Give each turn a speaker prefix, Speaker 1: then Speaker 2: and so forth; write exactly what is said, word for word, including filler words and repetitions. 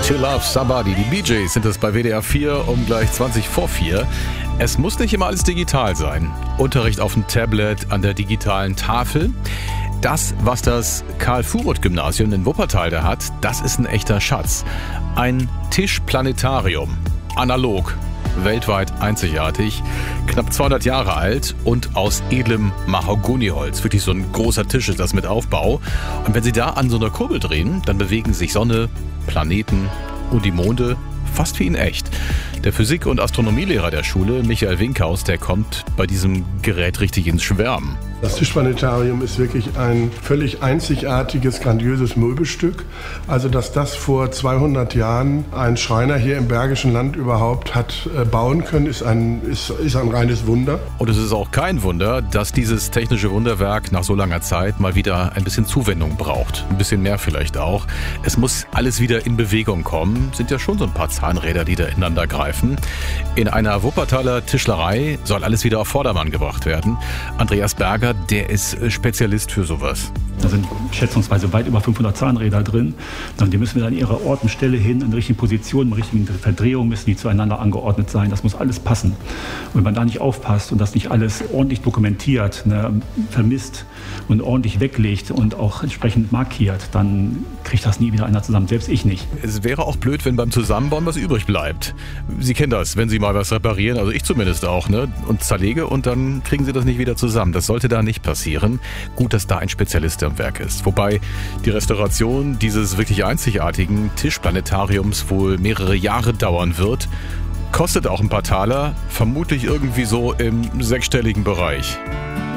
Speaker 1: To Love Somebody. Die Bee Gees sind es bei W D R vier um gleich zwanzig vor vier. Es muss nicht immer alles digital sein. Unterricht auf dem Tablet, an der digitalen Tafel. Das, was das Karl-Furuth-Gymnasium in Wuppertal da hat, das ist ein echter Schatz. Ein Tischplanetarium. Analog. Weltweit einzigartig, knapp zweihundert Jahre alt und aus edlem Mahagoniholz. Wirklich so ein großer Tisch ist das mit Aufbau. Und wenn Sie da an so einer Kurbel drehen, dann bewegen sich Sonne, Planeten und die Monde fast wie in echt. Der Physik- und Astronomielehrer der Schule, Michael Winkhaus, der kommt bei diesem Gerät richtig ins Schwärmen.
Speaker 2: Das Tischplanetarium ist wirklich ein völlig einzigartiges, grandioses Möbelstück. Also, dass das vor zweihundert Jahren ein Schreiner hier im Bergischen Land überhaupt hat äh, bauen können, ist ein, ist, ist ein reines Wunder.
Speaker 1: Und es ist auch kein Wunder, dass dieses technische Wunderwerk nach so langer Zeit mal wieder ein bisschen Zuwendung braucht. Ein bisschen mehr vielleicht auch. Es muss alles wieder in Bewegung kommen. Sind ja schon so ein paar Zahnräder, die da ineinander greifen. In einer Wuppertaler Tischlerei soll alles wieder auf Vordermann gebracht werden. Andreas Berger, der ist Spezialist für sowas.
Speaker 3: Da sind schätzungsweise weit über fünfhundert Zahnräder drin. Und die müssen wir an ihrer Ort und Stelle hin, in der richtigen Position, in der richtigen Verdrehung müssen die zueinander angeordnet sein. Das muss alles passen. Und wenn man da nicht aufpasst und das nicht alles ordentlich dokumentiert, ne, vermisst und ordentlich weglegt und auch entsprechend markiert, dann kriegt das nie wieder einer zusammen. Selbst ich nicht.
Speaker 1: Es wäre auch blöd, wenn beim Zusammenbauen was übrig bleibt. Sie kennen das, wenn Sie mal was reparieren, also ich zumindest auch, ne, und zerlege und dann kriegen Sie das nicht wieder zusammen. Das sollte da nicht passieren. Gut, dass da ein Spezialist am Werk ist. Wobei die Restauration dieses wirklich einzigartigen Tischplanetariums wohl mehrere Jahre dauern wird. Kostet auch ein paar Taler, vermutlich irgendwie so im sechsstelligen Bereich.